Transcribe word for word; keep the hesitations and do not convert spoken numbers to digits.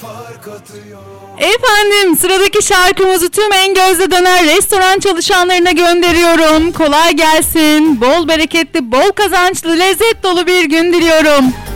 Efendim, sıradaki şarkımızı tüm En Gözde Döner restoran çalışanlarına gönderiyorum. Kolay gelsin, bol bereketli, bol kazançlı, lezzet dolu bir gün diliyorum.